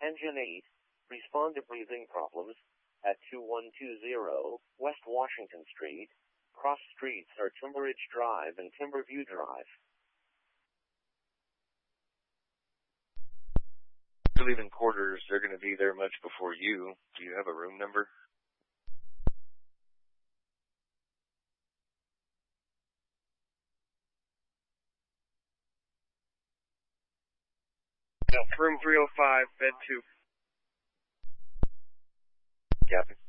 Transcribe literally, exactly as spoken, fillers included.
Engine eight, respond to breathing problems at two one two zero West Washington Street. Cross streets are Timberridge Drive and Timberview Drive. You live in quarters, they're going to be there much before you. Do you have a room number? Room three oh five, bed two. Captain.